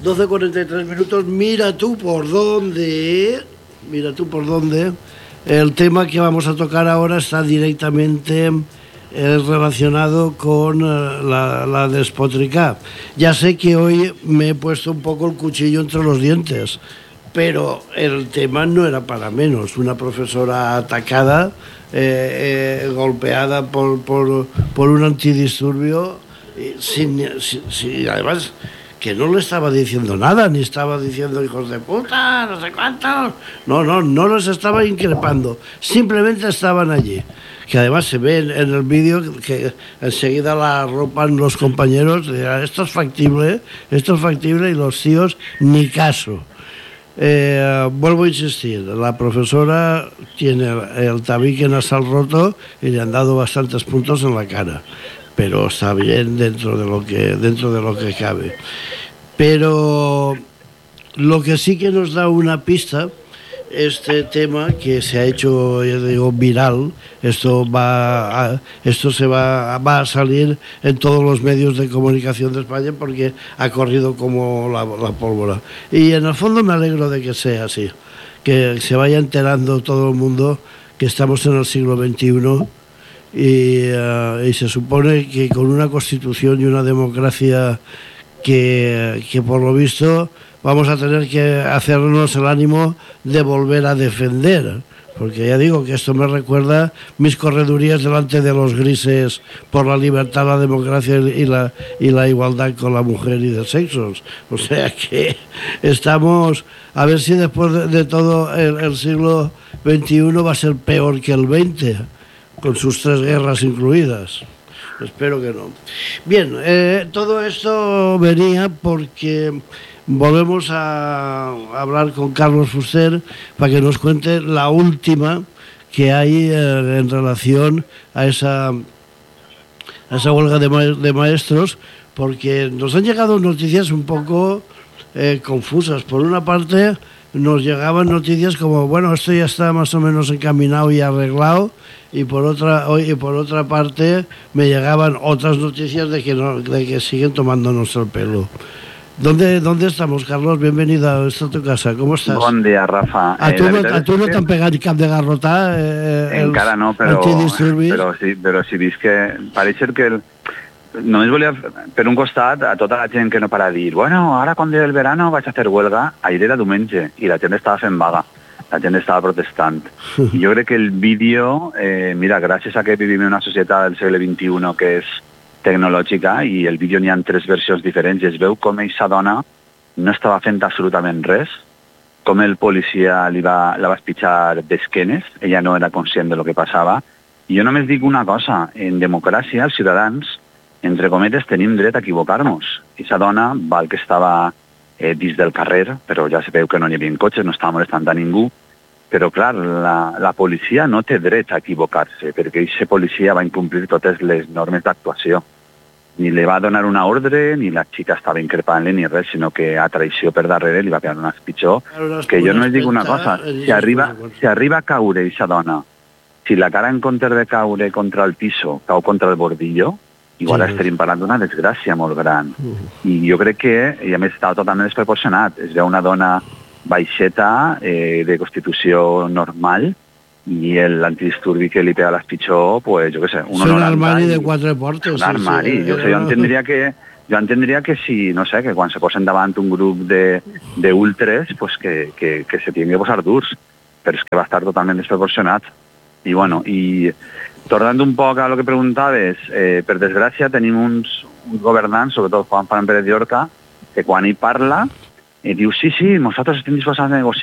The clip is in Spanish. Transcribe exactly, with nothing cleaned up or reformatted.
doce cuarenta y tres minutos, mira tú por dónde, mira tú por dónde, el tema que vamos a tocar ahora está directamente eh, relacionado con eh, la, la despotrica. Ya sé que hoy me he puesto un poco el cuchillo entre los dientes, pero el tema no era para menos. Una profesora atacada, eh, eh, golpeada por, por, por un antidisturbio, eh, sin, sin, sin, además que no le estaba diciendo nada, ni estaba diciendo hijos de puta, no sé cuántos. No, no, no los estaba increpando, simplemente estaban allí. Que además se ve en, en el vídeo que enseguida la arropan los compañeros, esto es factible, esto es factible, y los tíos ni caso. Eh, vuelvo a insistir, la profesora tiene el tabique nasal roto y le han dado bastantes puntos en la cara, pero está bien dentro de lo que, dentro de lo que cabe. Pero lo que sí que nos da una pista, este tema que se ha hecho, ya digo, viral, esto va a, esto se va, va a salir en todos los medios de comunicación de España porque ha corrido como la, la pólvora. Y en el fondo me alegro de que sea así, que se vaya enterando todo el mundo que estamos en el siglo veintiuno y, uh, y se supone que con una constitución y una democracia que, que por lo visto vamos a tener que hacernos el ánimo de volver a defender, porque ya digo que esto me recuerda mis corredurías delante de los grises por la libertad, la democracia y la, y la igualdad con la mujer y de sexos. O sea que estamos, a ver si después de, de todo el, el siglo veintiuno va a ser peor que el veinte, con sus tres guerras incluidas. Espero que no. Bien, eh, todo esto venía porque volvemos a hablar con Carlos Fuster para que nos cuente la última que hay eh, en relación a esa, a esa huelga de, ma de maestros, porque nos han llegado noticias un poco eh, confusas. Por una parte nos llegaban noticias como, bueno, esto ya está más o menos encaminado y arreglado, y por otra y por otra parte me llegaban otras noticias de que, no, de que siguen tomándonos el pelo. ¿Dónde, ¿Dónde estamos, Carlos? Bienvenido a esta tu casa. ¿Cómo estás? Bon dia, Rafa. A tu, eh, no, a tu no t'han pegat cap de garrotà? Eh, Encara no, però, però, sí, però si dius que pareix ser que el, només volia, per un costat, a tota la gent que no para de dir, bueno, ara quan ve el verano vaig a fer huelga, ahir era diumenge i la gent estava fent vaga, la gent estava protestant. I jo crec que el vídeo, eh, mira, gràcies a que vivim en una societat del segle vint-i-u que és tecnològica, i el vídeo n'hi ha tres versions diferents, i es veu com aquesta dona no estava fent absolutament res, com el policia li va, la va espitxar d'esquenes, ella no era conscient de lo que passava. I jo només dic una cosa, en democràcia els ciutadans, entre cometes, tenim dret a equivocar-nos. Aquesta dona val que estava eh, dins del carrer, però ja se veu que no hi havia cotxes, no estava molestant a ningú, però clar, la, la policia no té dret a equivocar-se, perquè aquesta policia va incomplir totes les normes d'actuació. Ni li va donar una ordre, ni la xica estava increpant-li, ni res, sinó que a traïció per darrere li va pegar un pitjor. Que jo no us dic una cosa, si arriba, si arriba a caure aquesta dona, si la cara en comptes de caure contra el piso cau contra el bordillo, igual sí, estaríem parlant d'una desgràcia molt gran. Uh. I jo crec que, i a més estava totalment desproporcionat, es veu una dona baixeta, eh, de constitució normal, i l'antidisturbi que li pega a l'espitxor, pues, jo què sé, un un armari de quatre portes. Un armari. Sí, sí. Jo, sé, jo, entendria que, jo entendria que si, no sé, que quan se posen davant un grup d'ultres, pues que, que, que se tingui que posar durs, però és que va estar totalment desproporcionat. I bueno, i tornant un poc a lo que preguntaves, eh, per desgràcia tenim uns, uns governants, sobretot Juan Pérez Llorca, que quan hi parla, eh, diu, sí, sí, nosaltres estem disposats a negociar